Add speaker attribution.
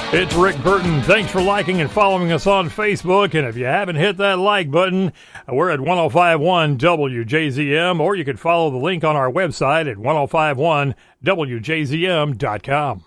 Speaker 1: It's Rick Burton. Thanks for liking and following us on Facebook. And if you haven't hit that like button, we're at 1051 WJZM, or you can follow the link on our website at 1051WJZM.com.